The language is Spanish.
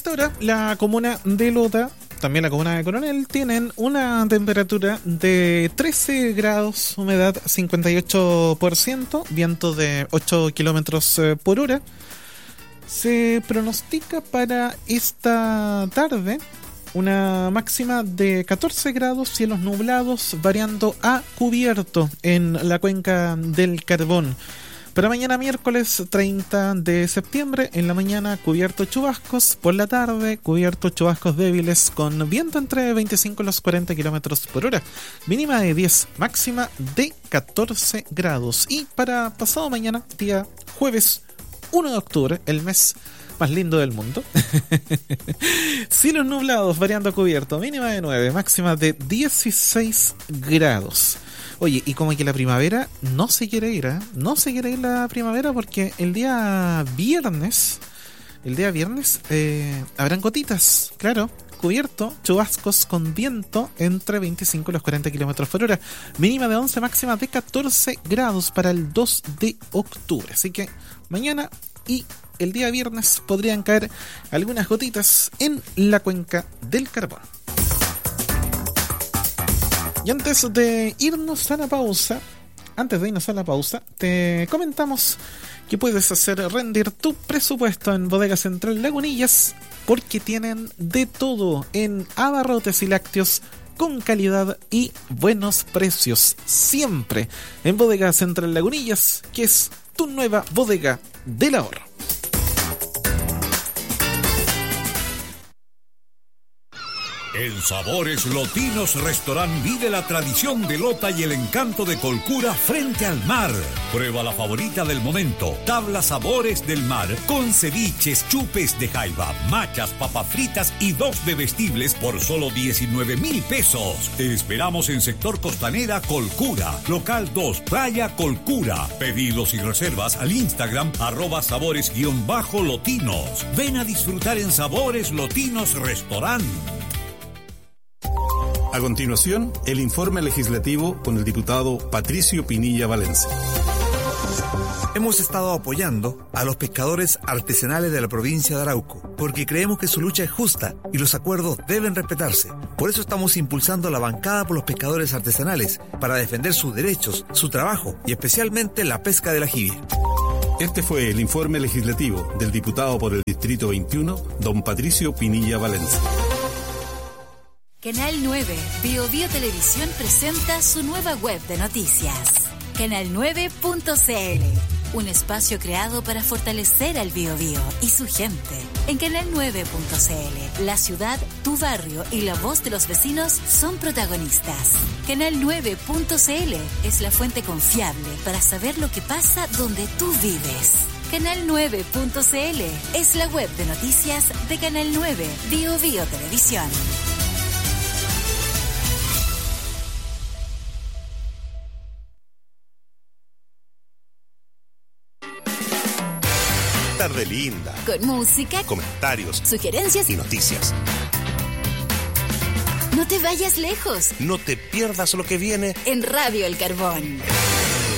esta hora, la comuna de Lota, también la comuna de Coronel, tienen una temperatura de 13 grados, humedad 58%, viento de 8 kilómetros por hora. Se pronostica para esta tarde una máxima de 14 grados, cielos nublados, variando a cubierto en la cuenca del Carbón. Para mañana miércoles 30 de septiembre, en la mañana cubierto chubascos, por la tarde cubierto chubascos débiles con viento entre 25 y los 40 kilómetros por hora, mínima de 10, máxima de 14 grados. Y para pasado mañana, día jueves 1 de octubre, el mes más lindo del mundo, cielos nublados variando a cubierto, mínima de 9, máxima de 16 grados. Oye, y como que la primavera no se quiere ir, no se quiere ir la primavera, porque el día viernes habrán gotitas, claro, cubierto, chubascos con viento entre 25 y los 40 kilómetros por hora, mínima de 11, máxima de 14 grados para el 2 de octubre. Así que mañana y el día viernes podrían caer algunas gotitas en la cuenca del Carbón. Y antes de irnos a la pausa, te comentamos que puedes hacer rendir tu presupuesto en Bodega Central Lagunillas, porque tienen de todo en abarrotes y lácteos con calidad y buenos precios. Siempre en Bodega Central Lagunillas, que es tu nueva bodega del ahorro. En Sabores Lotinos Restaurant vive la tradición de Lota y el encanto de Colcura frente al mar. Prueba la favorita del momento, tabla Sabores del Mar, con ceviches, chupes de jaiba, machas, papas fritas y 2 bebestibles por solo 19,000 pesos. Te esperamos en Sector Costanera Colcura, local 2, Playa Colcura. Pedidos y reservas al Instagram @sabores_lotinos. Ven a disfrutar en Sabores Lotinos Restaurant. A continuación, el informe legislativo con el diputado Patricio Pinilla Valencia. Hemos estado apoyando a los pescadores artesanales de la provincia de Arauco, porque creemos que su lucha es justa y los acuerdos deben respetarse. Por eso estamos impulsando la bancada por los pescadores artesanales, para defender sus derechos, su trabajo y especialmente la pesca de la jibia. Este fue el informe legislativo del diputado por el Distrito 21, don Patricio Pinilla Valencia. Canal 9, Bio Televisión presenta su nueva web de noticias, canal9.cl, un espacio creado para fortalecer al Biobío y su gente. En canal9.cl, la ciudad, tu barrio y la voz de los vecinos son protagonistas. Canal9.cl es la fuente confiable para saber lo que pasa donde tú vives. Canal9.cl es la web de noticias de Canal 9, Bio Televisión. Tarde linda. Con música, comentarios, sugerencias y noticias. No te vayas lejos. No te pierdas lo que viene en Radio El Carbón.